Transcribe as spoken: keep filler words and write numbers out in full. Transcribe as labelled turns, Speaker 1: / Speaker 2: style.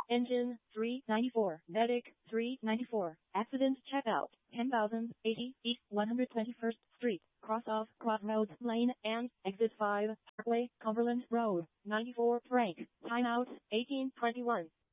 Speaker 1: Engine, three ninety-four. Medic, three ninety-four. Accident checkout, ten thousand eighty East one hundred twenty-first Street, cross off Crossroads Lane and exit five, Parkway, Cumberland Road, ninety-four Frank. Timeout, eighteen twenty-one.